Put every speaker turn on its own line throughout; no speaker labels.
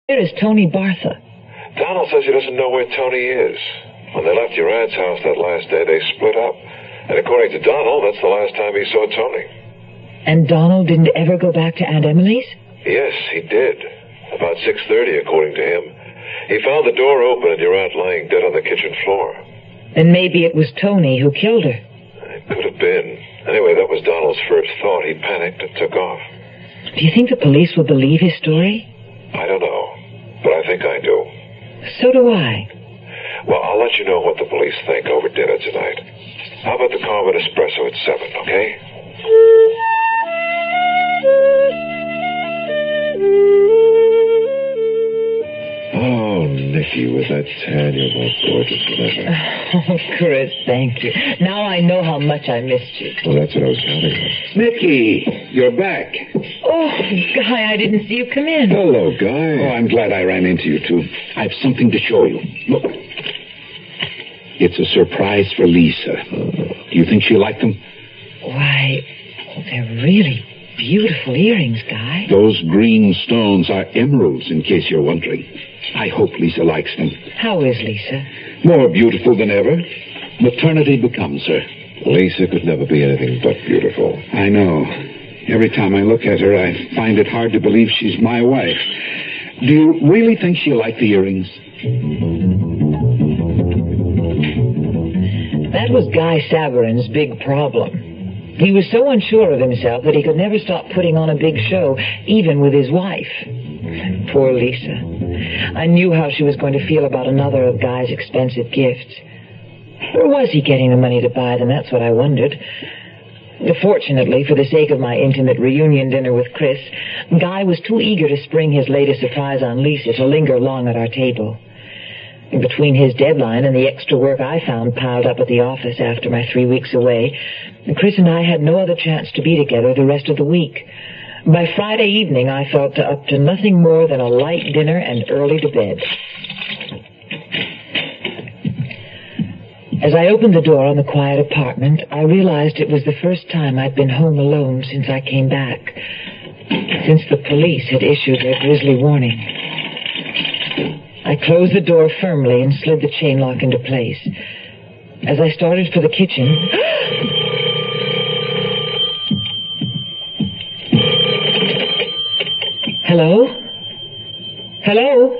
Where is Tony Bartha?
Donald says he doesn't know where Tony is. When they left your aunt's house that last day, they split up. And according to Donald, that's the last time he saw Tony.
And Donald didn't ever go back to Aunt Emily's?
Yes, he did. About 6:30, according to him. He found the door open and your aunt lying dead on the kitchen floor.
Then maybe it was Tony who killed her.
It could have been. Anyway, that was Donald's first thought. He panicked and took off.
Do you think the police will believe his story?
I don't know, but I think I do.
So do I.
Well, I'll let you know what the police think over dinner tonight. How about the Carmen Espresso at 7, okay?
Oh, Nicky, with that tan, you're more gorgeous than ever.
Oh, Chris, thank you. Now I know how much I missed you.
Well, that's what I was counting on.
Nicky, you're back.
Oh, Guy, I didn't see you come in.
Hello, Guy.
Oh, I'm glad I ran into you, too. I have something to show you. Look. It's a surprise for Lisa. Do you think she'll like them?
Why, they're really beautiful earrings, Guy.
Those green stones are emeralds, in case you're wondering. I hope Lisa likes them.
How is Lisa?
More beautiful than ever. Maternity becomes her.
Lisa could never be anything but beautiful.
I know. Every time I look at her, I find it hard to believe she's my wife. Do you really think she'll like the earrings?
That was Guy Savarin's big problem. He was so unsure of himself that he could never stop putting on a big show, even with his wife. Poor Lisa. I knew how she was going to feel about another of Guy's expensive gifts. Or was he getting the money to buy them? That's what I wondered. Fortunately, for the sake of my intimate reunion dinner with Chris, Guy was too eager to spring his latest surprise on Lisa to linger long at our table. Between his deadline and the extra work I found piled up at the office after my 3 weeks away, Chris and I had no other chance to be together the rest of the week. By Friday evening, I felt up to nothing more than a light dinner and early to bed. As I opened the door on the quiet apartment, I realized it was the first time I'd been home alone since I came back, since the police had issued their grisly warning. I closed the door firmly and slid the chain lock into place. As I started for the kitchen... Hello? Hello?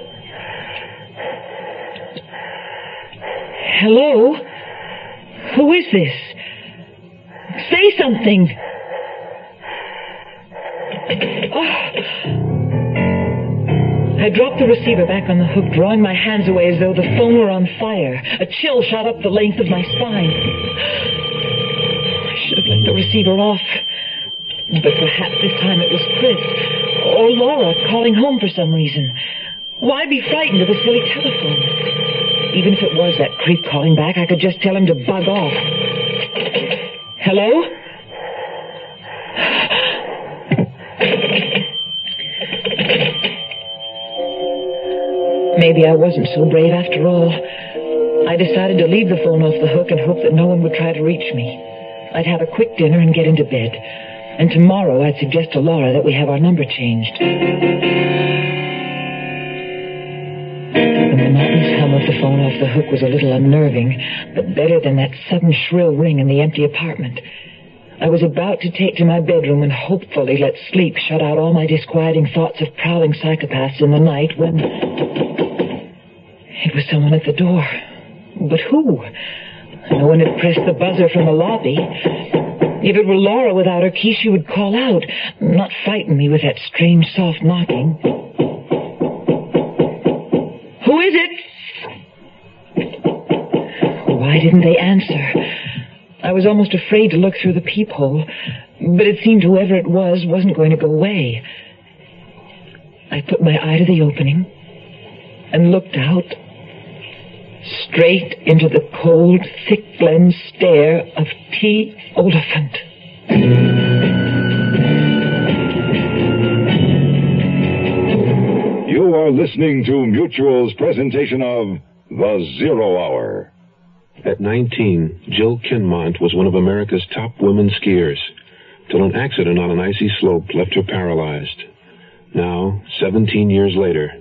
Hello? Who is this? Say something! I dropped the receiver back on the hook, drawing my hands away as though the phone were on fire. A chill shot up the length of my spine. I should have let the receiver off. But perhaps this time it was Chris or Laura calling home for some reason. Why be frightened of a silly telephone? Even if it was that creep calling back, I could just tell him to bug off. Hello? Maybe I wasn't so brave after all. I decided to leave the phone off the hook and hope that no one would try to reach me. I'd have a quick dinner and get into bed. And tomorrow I'd suggest to Laura that we have our number changed. The monotonous hum of the phone off the hook was a little unnerving, but better than that sudden shrill ring in the empty apartment. I was about to take to my bedroom and hopefully let sleep shut out all my disquieting thoughts of prowling psychopaths in the night when... It was someone at the door. But who? No one had pressed the buzzer from the lobby. If it were Laura without her key, she would call out, not frighten me with that strange soft knocking. Who is it? Why didn't they answer? I was almost afraid to look through the peephole, but it seemed whoever it was wasn't going to go away. I put my eye to the opening and looked out, straight into the cold, thick-lensed stare of T. Oliphant.
You are listening to Mutual's presentation of The Zero Hour.
At 19, Jill Kinmont was one of America's top women skiers, till an accident on an icy slope left her paralyzed. Now, 17 years later,